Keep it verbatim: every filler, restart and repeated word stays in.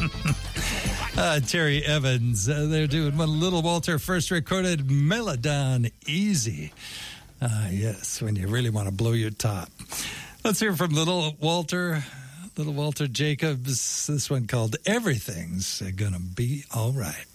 uh, Terry Evans, uh, they're doing one Little Walter first recorded Melodon Easy. Ah, uh, yes, when you really want to blow your top. Let's hear from Little Walter, Little Walter Jacobs. This one called Everything's Gonna Be All Right.